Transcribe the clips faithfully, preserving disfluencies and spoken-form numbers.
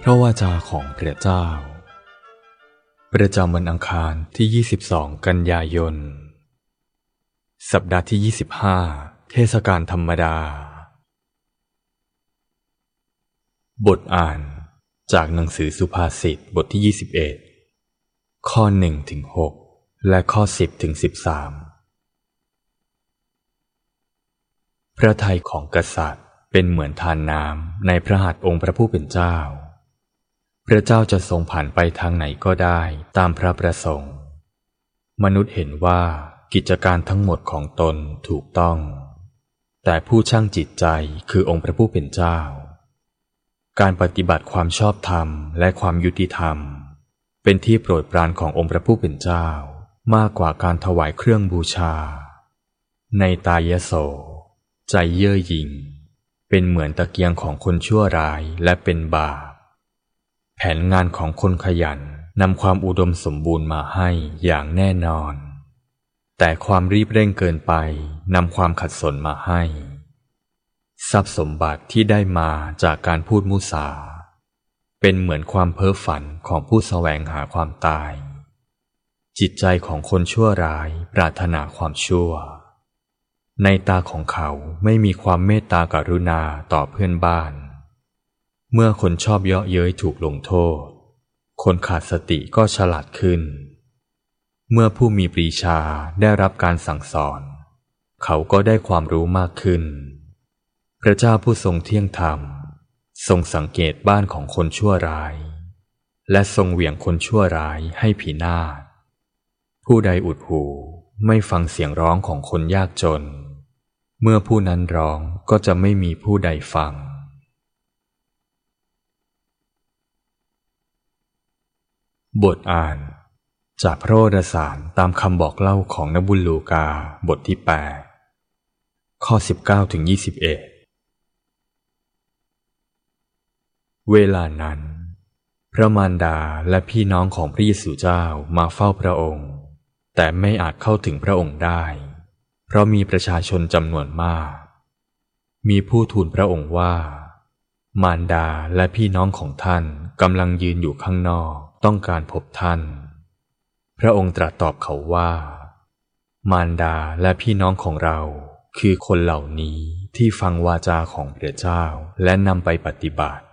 พระวาจาของพระเจ้าประจำวันอังคารที่ยี่สิบสองกันยายนสัปดาห์ที่ยี่สิบห้าเทศกาลธรรมดาบทอ่านจากหนังสือสุภาษิตบทที่ยี่สิบเอ็ดข้อหนึ่งถึงหกและข้อสิบถึงสิบสามพระทัยของกษัตริย์เป็นเหมือนทานน้ำในพระหัตถ์องค์พระผู้เป็นเจ้าพระเจ้าจะทรงผ่านไปทางไหนก็ได้ตามพระประสงค์มนุษย์เห็นว่ากิจการทั้งหมดของตนถูกต้องแต่ผู้ชั่งจิตใจคือองค์พระผู้เป็นเจ้าการปฏิบัติความชอบธรรมและความยุติธรรมเป็นที่โปรดปรานขององค์พระผู้เป็นเจ้ามากกว่าการถวายเครื่องบูชาในตายโสใจเย่อหยิ่งเป็นเหมือนตะเกียงของคนชั่วร้ายและเป็นบาปแผนงานของคนขยันนำความอุดมสมบูรณ์มาให้อย่างแน่นอนแต่ความรีบเร่งเกินไปนำความขัดสนมาให้ทรัพย์สมบัติที่ได้มาจากการพูดมุสาเป็นเหมือนความเพ้อฝันของผู้แสวงหาความตายจิตใจของคนชั่วร้ายปรารถนาความชั่วในตาของเขาไม่มีความเมตตากรุณาต่อเพื่อนบ้านเมื่อคนชอบเยาะเย้ยถูกลงโทษคนขาดสติก็ฉลาดขึ้นเมื่อผู้มีปรีชาได้รับการสั่งสอนเขาก็ได้ความรู้มากขึ้นพระเจ้าผู้ทรงเที่ยงธรรมทรงสังเกตบ้านของคนชั่วร้ายและทรงเหวี่ยงคนชั่วร้ายให้พินาศผู้ใดอุดหูไม่ฟังเสียงร้องของคนยากจนเมื่อผู้นั้นร้องก็จะไม่มีผู้ใดฟังบทอ่านจากพระโอษฐ์สารตามคำบอกเล่าของนบุลลูกาบทที่แปดข้อสิบเก้าถึงยี่สิบเอ็ดเวลานั้นพระมารดาและพี่น้องของพระเยซูเจ้ามาเฝ้าพระองค์แต่ไม่อาจเข้าถึงพระองค์ได้เพราะมีประชาชนจำนวนมากมีผู้ทูลพระองค์ว่ามารดาและพี่น้องของท่านกำลังยืนอยู่ข้างนอกต้องการพบท่านพระองค์ตรัสตอบเขาว่ามารดาและพี่น้องของเราคือคนเหล่านี้ที่ฟังวาจาของพระเจ้าและนำไปปฏิบัติ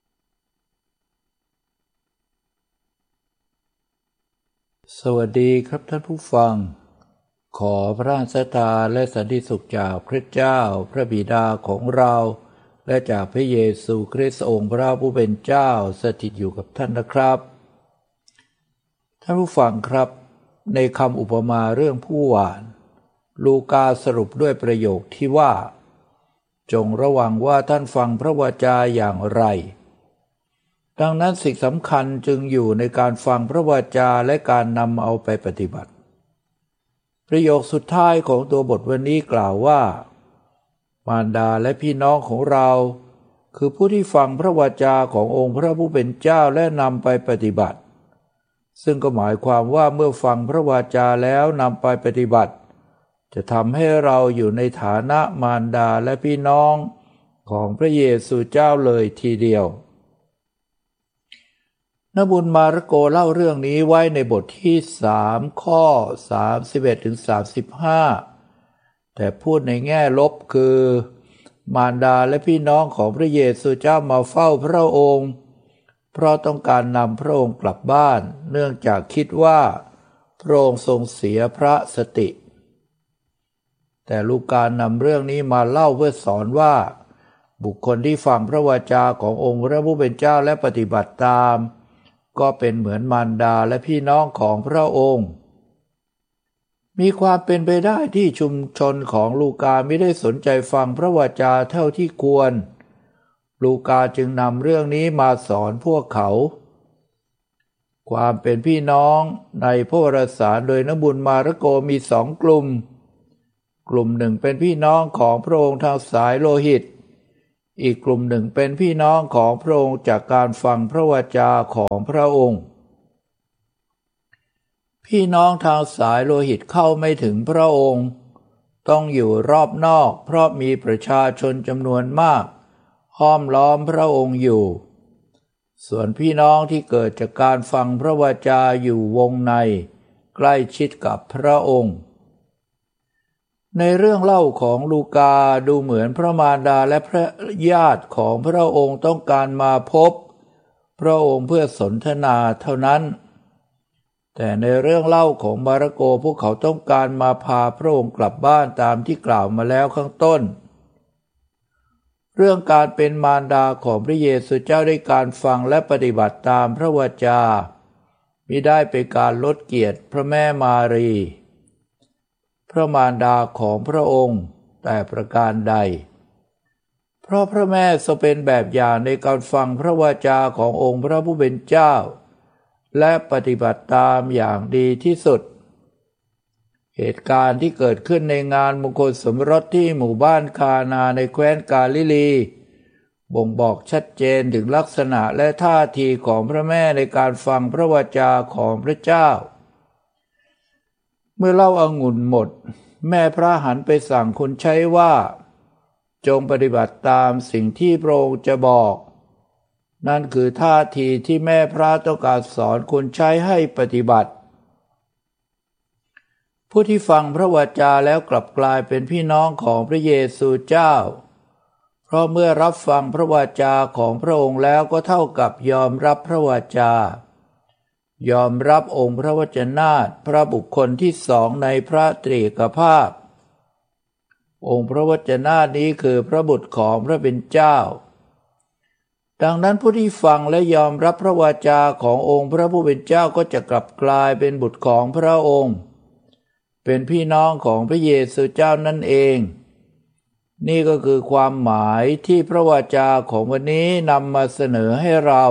สวัสดีครับท่านผู้ฟังขอพระราชทานและสันติสุขจากพระเจ้าพระบิดาของเราและจากพระเยซูคริสต์องค์พระผู้เป็นเจ้าสถิตอยู่กับท่านนะครับท่านผู้ฟังครับในคำอุปมาเรื่องผู้หว่านลูกาสรุปด้วยประโยคที่ว่าจงระวังว่าท่านฟังพระวจาอย่างไรดังนั้นสิ่งสำคัญจึงอยู่ในการฟังพระวจาและการนำเอาไปปฏิบัติประโยคสุดท้ายของตัวบทวันนี้กล่าวว่ามารดาและพี่น้องของเราคือผู้ที่ฟังพระวจาขององค์พระผู้เป็นเจ้าและนำไปปฏิบัติซึ่งก็หมายความว่าเมื่อฟังพระวจาแล้วนำไปปฏิบัติจะทำให้เราอยู่ในฐานะมารดาและพี่น้องของพระเยซูเจ้าเลยทีเดียวนบุญมาระโกเล่าเรื่องนี้ไว้ในบทที่สามข้อสามสิบเอ็ดถึงสามสิบห้าแต่พูดในแง่ลบคือมารดาและพี่น้องของพระเยซูเจ้ามาเฝ้าพระองค์เพราะต้องการนำพระองค์กลับบ้านเนื่องจากคิดว่าพระองค์ทรงเสียพระสติแต่ลูกานำเรื่องนี้มาเล่าเพื่อสอนว่าบุคคลที่ฟังพระวจาขององค์พระผู้เป็นเจ้าและปฏิบัติตามก็เป็นเหมือนมารดาและพี่น้องของพระองค์มีความเป็นไปได้ที่ชุมชนของลูกาไม่ได้สนใจฟังพระวจาเท่าที่ควรลูกาจึงนำเรื่องนี้มาสอนพวกเขาความเป็นพี่น้องในพระวรสารโดยนบุญมาระโกมีสองกลุ่มกลุ่มหนึ่งเป็นพี่น้องของพระองค์ทางสายโลหิตอีกกลุ่มหนึ่งเป็นพี่น้องของพระองค์จากการฟังพระวจาของพระองค์พี่น้องทางสายโลหิตเข้าไม่ถึงพระองค์ต้องอยู่รอบนอกเพราะมีประชาชนจำนวนมากห้อมล้อมพระองค์อยู่ส่วนพี่น้องที่เกิดจากการฟังพระวจาอยู่วงในใกล้ชิดกับพระองค์ในเรื่องเล่าของลูกาดูเหมือนพระมารดาและพระญาติของพระองค์ต้องการมาพบพระองค์เพื่อสนทนาเท่านั้นแต่ในเรื่องเล่าของมาระโกพวกเขาต้องการมาพาพระองค์กลับบ้านตามที่กล่าวมาแล้วข้างต้นเรื่องการเป็นมารดาของพระเยซูเจ้าได้การฟังและปฏิบัติตามพระวจามิได้เป็นการลดเกียรติพระแม่มารีพระมารดาของพระองค์แต่ประการใดเพราะพระแม่ทรงเป็นแบบอย่างในการฟังพระวจาขององค์พระผู้เป็นเจ้าและปฏิบัติตามอย่างดีที่สุดเหตุการณ์ที่เกิดขึ้นในงานมงคลสมรสที่หมู่บ้านคานาในแคว้นกาลิลีบ่งบอกชัดเจนถึงลักษณะและท่าทีของพระแม่ในการฟังพระวจาของพระเจ้าเมื่อเหล้าองุ่นหมดแม่พระหันไปสั่งคนใช้ว่าจงปฏิบัติตามสิ่งที่พระองค์จะบอกนั่นคือท่าทีที่แม่พระต้องการสอนคนใช้ให้ปฏิบัติผู้ที่ฟังพระวจาแล้วกลับกลายเป็นพี่น้องของพระเยซูเจ้าเพราะเมื่อรับฟังพระวจาของพระองค์แล้วก็เท่ากับยอมรับพระวจายอมรับองค์พระวจนะพระบุคคลที่สองในพระตรีเอกภาพองค์พระวจนะนี้คือพระบุตรของพระเป็นเจ้าดังนั้นผู้ที่ฟังและยอมรับพระวจาขององค์พระผู้เป็นเจ้าก็จะกลับกลายเป็นบุตรของพระองค์เป็นพี่น้องของพระเยซูเจ้านั่นเองนี่ก็คือความหมายที่พระวจาของวันนี้นำมาเสนอให้เรา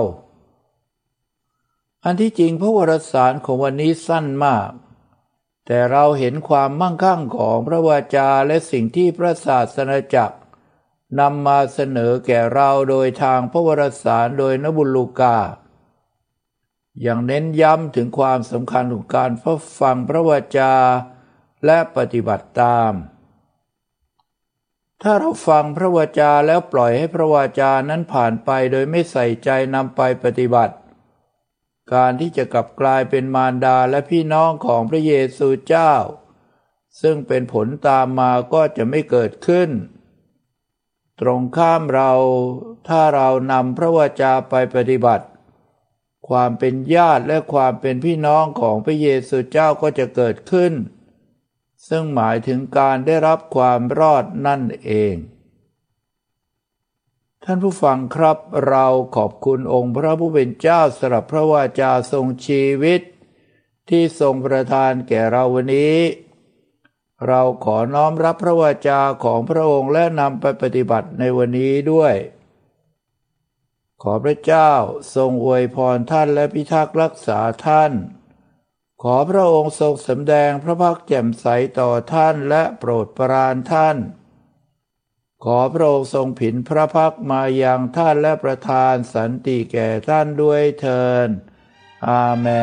อันที่จริงพระวรสารของวันนี้สั้นมากแต่เราเห็นความมั่งคั่งของพระวจาและสิ่งที่พระศาสนาจักรนำมาเสนอแก่เราโดยทางพระวรสารโดยนบุญลูกาอย่างเน้นย้ำถึงความสำคัญของการฟังพระวจาและปฏิบัติตามถ้าเราฟังพระวจาแล้วปล่อยให้พระวจานั้นผ่านไปโดยไม่ใส่ใจนำไปปฏิบัติการที่จะกลับกลายเป็นมารดาและพี่น้องของพระเยซูเจ้าซึ่งเป็นผลตามมาก็จะไม่เกิดขึ้นตรงข้ามเราถ้าเรานำพระวจาไปปฏิบัติความเป็นญาติและความเป็นพี่น้องของพระเยซูเจ้าก็จะเกิดขึ้นซึ่งหมายถึงการได้รับความรอดนั่นเองท่านผู้ฟังครับเราขอบคุณองค์พระผู้เป็นเจ้าสำหรับพระวจาทรงชีวิตที่ทรงประทานแก่เราวันนี้เราขอน้อมรับพระวจาของพระองค์และนำไปปฏิบัติในวันนี้ด้วยขอพระเจ้าทรงอวยพรท่านและพิทักษ์รักษาท่านขอพระองค์ทรงสำแดงพระพักแจ่มใสต่อท่านและโปรดปรานท่านขอพระองค์ทรงผินพระพักมายังท่านและประทานสันติแก่ท่านด้วยเถิดอาเมน